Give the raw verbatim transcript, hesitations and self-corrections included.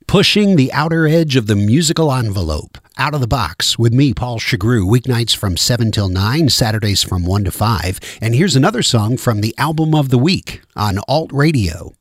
Pushing the outer edge of the musical envelope. Out of the Box with me, Paul Chagru, weeknights from seven till nine, Saturdays from one to five. And here's another song from the album of the week on Alt Radio.